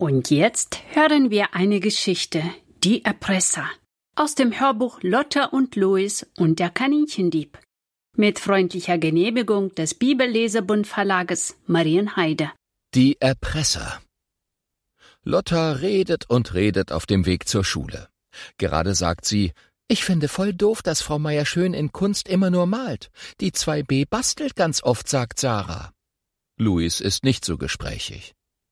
Und jetzt hören wir eine Geschichte, die Erpresser, aus dem Hörbuch Lotta und Louis und der Kaninchendieb. Mit freundlicher Genehmigung des Bibellesebund Verlages Marienheide. Die Erpresser. Lotta redet und redet auf dem Weg zur Schule. Gerade sagt sie: »Ich finde voll doof, dass Frau Meier-Schön in Kunst immer nur malt. Die 2b bastelt ganz oft«, sagt Sarah. Louis ist nicht so gesprächig.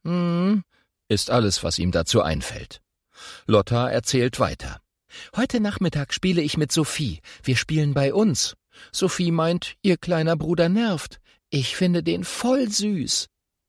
Ist alles, was ihm dazu einfällt. Lotta erzählt weiter. »Heute Nachmittag spiele ich mit Sophie. Wir spielen bei uns. Sophie meint, ihr kleiner Bruder nervt. Ich finde den voll süß.«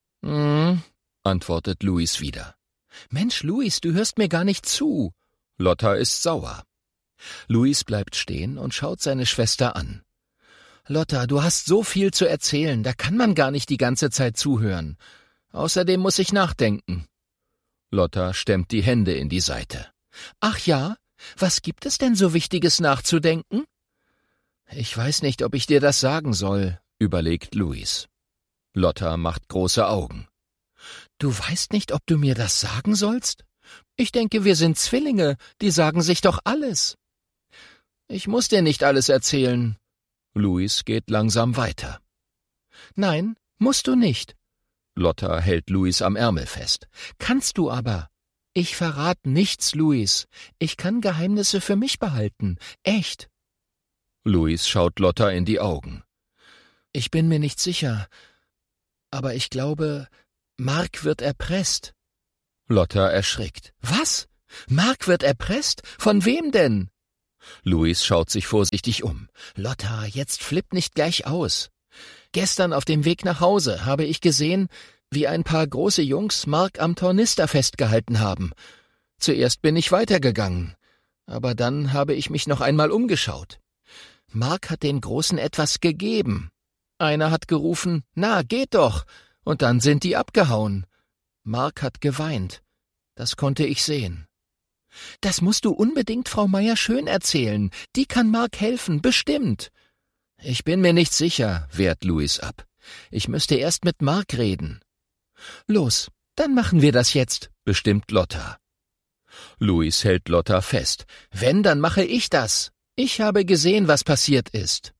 Antwortet Louis wieder. »Mensch, Louis, du hörst mir gar nicht zu.« Lotta ist sauer. Louis bleibt stehen und schaut seine Schwester an. »Lotta, du hast so viel zu erzählen, da kann man gar nicht die ganze Zeit zuhören. Außerdem muss ich nachdenken.« Lotta stemmt die Hände in die Seite. »Ach ja? Was gibt es denn so Wichtiges nachzudenken?« »Ich weiß nicht, ob ich dir das sagen soll«, überlegt Louis. Lotta macht große Augen. »Du weißt nicht, ob du mir das sagen sollst? Ich denke, wir sind Zwillinge, die sagen sich doch alles.« »Ich muss dir nicht alles erzählen.« Louis geht langsam weiter. »Nein, musst du nicht.« Lotta hält Louis am Ärmel fest. »Kannst du aber.« »Ich verrat nichts, Louis. Ich kann Geheimnisse für mich behalten. Echt.« Louis schaut Lotta in die Augen. »Ich bin mir nicht sicher, aber ich glaube, Mark wird erpresst.« Lotta erschrickt. »Was? Mark wird erpresst? Von wem denn?« Louis schaut sich vorsichtig um. »Lotta, jetzt flipp nicht gleich aus. Gestern auf dem Weg nach Hause habe ich gesehen, wie ein paar große Jungs Mark am Tornister festgehalten haben. Zuerst bin ich weitergegangen, aber dann habe ich mich noch einmal umgeschaut. Mark hat den Großen etwas gegeben. Einer hat gerufen, »Na, geht doch«, und dann sind die abgehauen. Mark hat geweint. Das konnte ich sehen.« »Das musst du unbedingt Frau Meier-Schön erzählen. Die kann Mark helfen, bestimmt.« »Ich bin mir nicht sicher«, wehrt Louis ab. »Ich müsste erst mit Mark reden.« »Los, dann machen wir das jetzt«, bestimmt Lotta. Louis hält Lotta fest. »Wenn, dann mache ich das. Ich habe gesehen, was passiert ist.«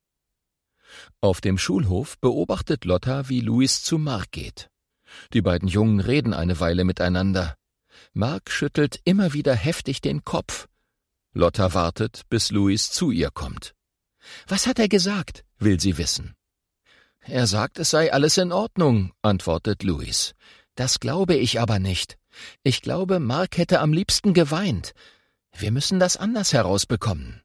Auf dem Schulhof beobachtet Lotta, wie Louis zu Mark geht. Die beiden Jungen reden eine Weile miteinander. Mark schüttelt immer wieder heftig den Kopf. Lotta wartet, bis Louis zu ihr kommt. »Was hat er gesagt?«, will sie wissen. »Er sagt, es sei alles in Ordnung«, antwortet Louis. »Das glaube ich aber nicht. Ich glaube, Mark hätte am liebsten geweint. Wir müssen das anders herausbekommen.«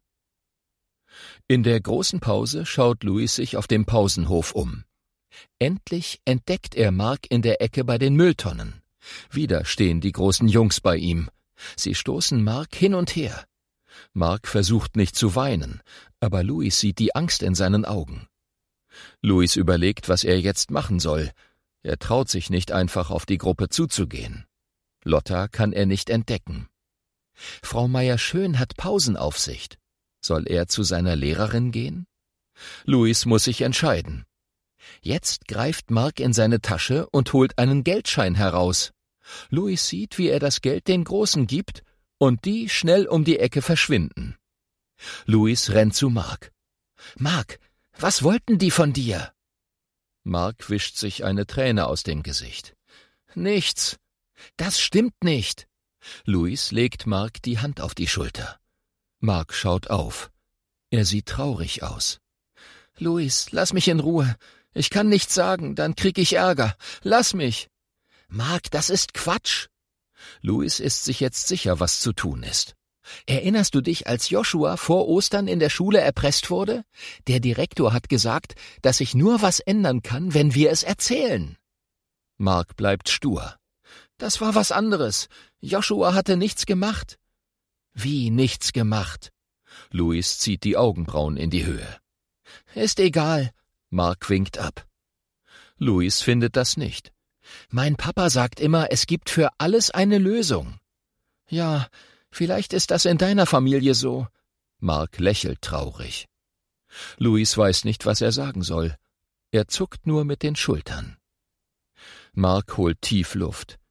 In der großen Pause schaut Louis sich auf dem Pausenhof um. Endlich entdeckt er Mark in der Ecke bei den Mülltonnen. Wieder stehen die großen Jungs bei ihm. Sie stoßen Mark hin und her. Mark versucht nicht zu weinen, aber Louis sieht die Angst in seinen Augen. Louis überlegt, was er jetzt machen soll. Er traut sich nicht einfach auf die Gruppe zuzugehen. Lotta kann er nicht entdecken. Frau Meier-Schön hat Pausenaufsicht. Soll er zu seiner Lehrerin gehen? Louis muss sich entscheiden. Jetzt greift Mark in seine Tasche und holt einen Geldschein heraus. Louis sieht, wie er das Geld den Großen gibt und die schnell um die Ecke verschwinden. Louis rennt zu Mark. »Mark, was wollten die von dir?« Mark wischt sich eine Träne aus dem Gesicht. »Nichts. Das stimmt nicht.« Louis legt Mark die Hand auf die Schulter. Mark schaut auf. Er sieht traurig aus. »Louis, lass mich in Ruhe. Ich kann nichts sagen, dann krieg ich Ärger. Lass mich.« »Mark, das ist Quatsch.« Louis ist sich jetzt sicher, was zu tun ist. »Erinnerst du dich, als Joshua vor Ostern in der Schule erpresst wurde? Der Direktor hat gesagt, dass sich nur was ändern kann, wenn wir es erzählen.« Mark bleibt stur. »Das war was anderes. Joshua hatte nichts gemacht.« »Wie nichts gemacht?« Louis zieht die Augenbrauen in die Höhe. »Ist egal.« Mark winkt ab. Louis findet das nicht. »Mein Papa sagt immer, es gibt für alles eine Lösung.« »Ja, vielleicht ist das in deiner Familie so.« Mark lächelt traurig. Louis weiß nicht, was er sagen soll. Er zuckt nur mit den Schultern. Mark holt tief Luft.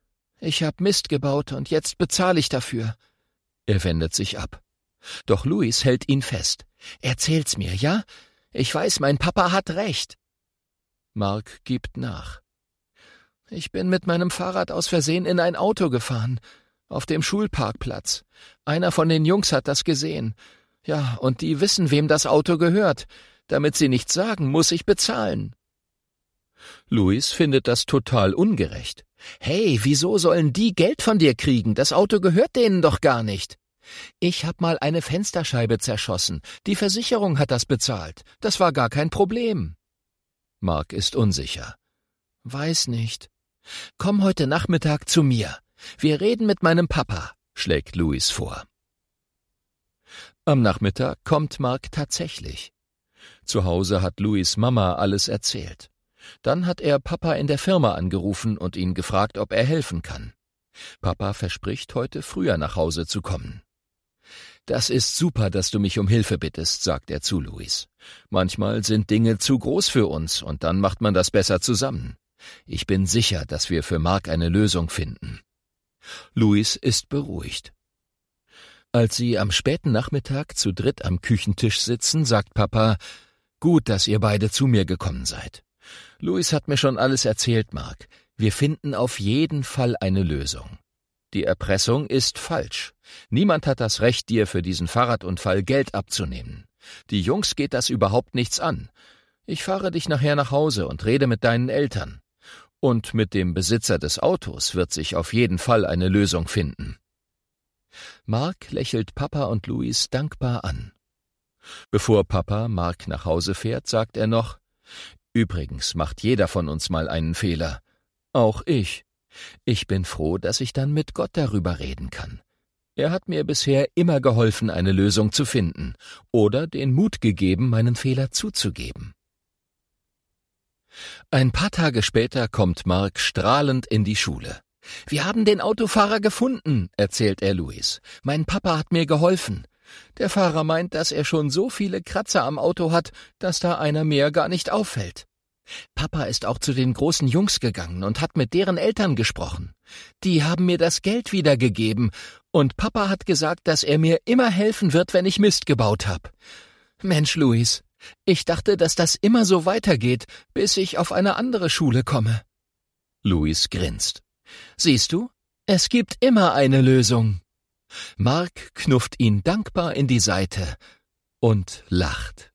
Ich hab Mist gebaut und jetzt bezahle ich dafür. Er wendet sich ab. Doch Louis hält ihn fest. Erzähl's mir, ja? Ich weiß, mein Papa hat recht. Mark gibt nach. Ich bin mit meinem Fahrrad aus Versehen in ein Auto gefahren. Auf dem Schulparkplatz. Einer von den Jungs hat das gesehen. Ja, und die wissen, wem das Auto gehört. Damit sie nichts sagen, muss ich bezahlen. Louis findet das total ungerecht. Hey, wieso sollen die Geld von dir kriegen? Das Auto gehört denen doch gar nicht. Ich hab mal eine Fensterscheibe zerschossen. Die Versicherung hat das bezahlt. Das war gar kein Problem. Mark ist unsicher. Weiß nicht. Komm heute Nachmittag zu mir. Wir reden mit meinem Papa, schlägt Louis vor. Am Nachmittag kommt Mark tatsächlich. Zu Hause hat Louis' Mama alles erzählt. Dann hat er Papa in der Firma angerufen und ihn gefragt, ob er helfen kann. Papa verspricht, heute früher nach Hause zu kommen. »Das ist super, dass du mich um Hilfe bittest«, sagt er zu Louis. »Manchmal sind Dinge zu groß für uns und dann macht man das besser zusammen. Ich bin sicher, dass wir für Mark eine Lösung finden.« Louis ist beruhigt. Als sie am späten Nachmittag zu dritt am Küchentisch sitzen, sagt Papa, »Gut, dass ihr beide zu mir gekommen seid. Louis hat mir schon alles erzählt, Mark. Wir finden auf jeden Fall eine Lösung. Die Erpressung ist falsch. Niemand hat das Recht, dir für diesen Fahrradunfall Geld abzunehmen. Die Jungs geht das überhaupt nichts an. Ich fahre dich nachher nach Hause und rede mit deinen Eltern. Und mit dem Besitzer des Autos wird sich auf jeden Fall eine Lösung finden.« Mark lächelt Papa und Louis dankbar an. Bevor Papa Mark nach Hause fährt, sagt er noch, »Übrigens macht jeder von uns mal einen Fehler. Auch ich. Ich bin froh, dass ich dann mit Gott darüber reden kann. Er hat mir bisher immer geholfen, eine Lösung zu finden oder den Mut gegeben, meinen Fehler zuzugeben.« Ein paar Tage später kommt Mark strahlend in die Schule. »Wir haben den Autofahrer gefunden«, erzählt er Louis. »Mein Papa hat mir geholfen. Der Fahrer meint, dass er schon so viele Kratzer am Auto hat, dass da einer mehr gar nicht auffällt. Papa ist auch zu den großen Jungs gegangen und hat mit deren Eltern gesprochen. Die haben mir das Geld wiedergegeben und Papa hat gesagt, dass er mir immer helfen wird, wenn ich Mist gebaut habe. Mensch, Louis, ich dachte, dass das immer so weitergeht, bis ich auf eine andere Schule komme.« Louis grinst. »Siehst du, es gibt immer eine Lösung.« Mark knufft ihn dankbar in die Seite und lacht.